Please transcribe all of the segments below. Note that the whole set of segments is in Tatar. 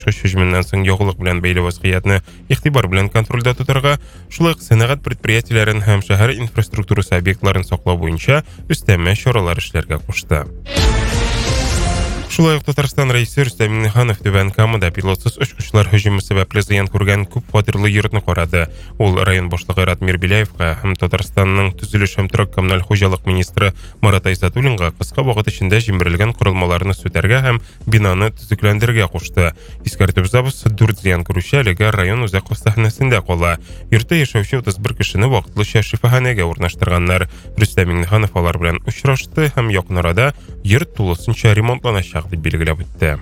hüjümünden soň ýogluk bilen beýle wazgyýatny ýygtybar bilen kontrolda tutarga, şuly sanagat predpриятияларын hem şäher infrastrukturasy obýektlaryny saklaw boýunça üstemme şoralar işlerge goşdy. Şulay Tatarstan reýisi Rüstem Minnиханов Түбән Камада пилотсыз очкучлар hüjümi sebäpli ziýan көргән күп фатирлы йортны карады. Ул район башлыгы Ратмир Биляевка һәм Татарстанның төзелеш һәм торак коммуналь хуҗалык министры Марат Айсатуллинга кыска вакыт ичендә җимерелгән корылмаларны сүтәргә һәм бинаны төзекләндерергә кушты. Искәртеп узабыз, 4 зыян күрүче әлегә район үзәк хастаханәсендә кала. Йортта яшәүче 31 кешене вакытлыча шифаханәгә урнаштырганнар. Рөстәм Минниханов алар белән очрашты һәм якын арада йорт тулысынча ремонтланачак дип билгеләп үтте.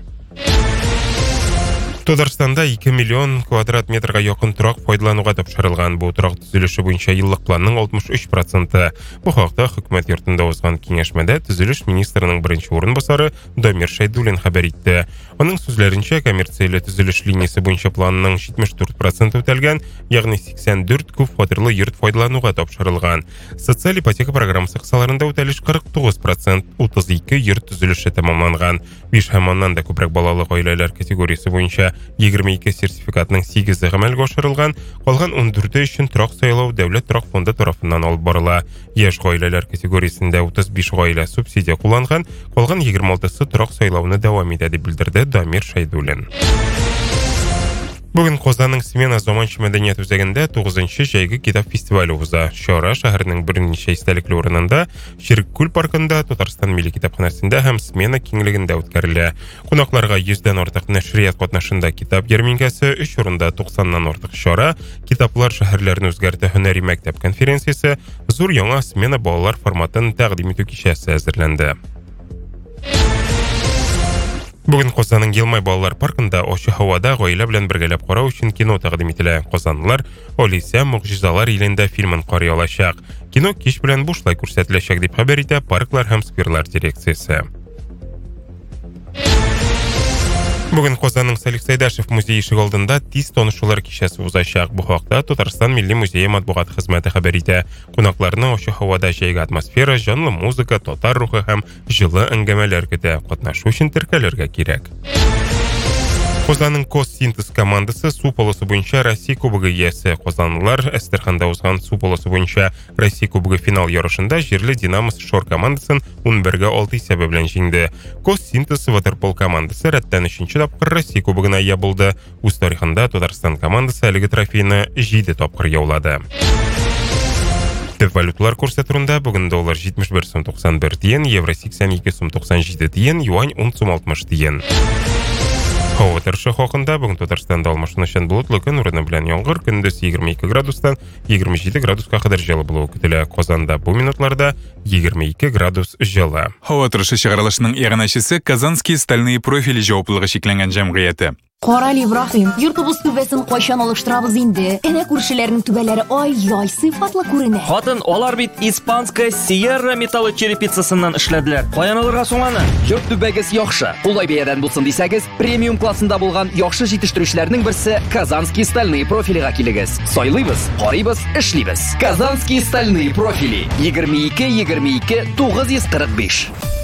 Татарстанда 2 миллион квадрат метрга якын торак файдалануга тапшырылган. Бу торак төзелеше буенча еллык планның 63%. Бу хакта хөкүмәт йортында узган киңәшмәдә төзелеш министрының беренче урынбасары Дамир Шайдуллин хәбәр итте. Аның сүзләренчә, коммерцияле төзелеш линиясе буенча планның 74% үтәлгән, ягъни 84 күп фатирлы йорт файдалануга тапшырылган. Социаль ипотека программасы кысаларында үтәлеш 49%, 32 йорт төзелеше тәмамланган. 5 һәм аннан да күбрәк балалы гаиләләр категориясе буенча 22 сертификатның 8-і гамәлгә ашырылган, калган 14 өчен торак сайлау дәүләт торак фонды тарафыннан алып барыла. Яшь гаиләләр категориясендә 35 гаилә субсидия кулланган, калган 26-сы торак сайлауны дәвам итә дип белдерде Дамир Шайдуллин. Бүген Казанның Смена заманча мәдәният үзәгендә 9-нчы җәйге китап фестивале уза. Шара шәһәрнең берничә истәлекле урынында, Ширкүл паркында, Татарстан милли китапханәсендә һәм Смена киңлегендә үткәрелә. Кунакларга 100дән артык нәшрият катнашында китап ярминкәсе, 3 урында 90ннан артык шара, китаплар шәһәрләрне үзгәртә һөнәри мәктәп конференциясе, зур яңа Смена балалар форматын тәкъдим итү кичәсе әзерләнде. Бүген Казанның Елмай балалар паркында ачы һавада гаилә белән бергәләп карау өчен кино тәкъдим ителә. Казанлылар Алиса Мугъҗизалар илендә фильмын карый алачак. Кино кич белән бушлай күрсәтеләчәк дип хәбәр итә Парклар һәм скверлар дирекциясе. Бүген Казанның Салих Сайдашев музее ишек алдында тиз танышулар кичәсе узачак. Бу хакта Татарстан милли музее матбугат хезмәте хәбәр итә. Кунакларны ачы һавада җәйге атмосфера, җанлы музыка, татар рухы һәм җылы әңгәмәләр көтә. Катнашу өчен теркәлергә кирәк. Казанның Коссинтез командасы су полосы буенча Россия кубогы иясе. Казанлылар Әстерханда узган су полосы буенча Россия кубогы финал ярышында җирле Динамос Шор командасын 11-6 исәбе белән җиңде. Коссинтез ватерпол командасы рәттән 3нче тапкыр Россия кубогына ия булды. Үз тарихында Татарстан командасы әлеге трофейны 7 тапкыр яулады. Төп валюталар курсы турында бүген доллар 71 сум 91 тиен, евро 82 сум 97 тиен, юань 10 сум 60 тиен. Һава торышы хакында бүген Татарстанда алмашынучан болытлы көн урыны белән яңгыр, көндез 22 градустан 27 градуска кадәр җылы булуы көтелә. Казанда бу минутларда 22 градус җылы. Һава торышы чыгарылышының иганәчесе Казанские стальные профили җаваплылыгы шикләнгән җәмгыяте. Карали Ибраһим, йортыбыз түбәсен кайчан алыштырабыз инде? Әнә күршеләрнең түбәләре ай сыйфатлы күренә. Хатын, алар бит испанская Sierra металлы черепицасыннан эшләделәр. Каян алырга соң аны? Йорт түбәгез яхшы. Улай бәядән булсын дисәгез, премиум классында булган яхшы җитештерүчләрнең берсе Казанские стальные профилига килегез. Сайлыйбыз, карыйбыз, эшлибез. Казанские стальные профили 22 945.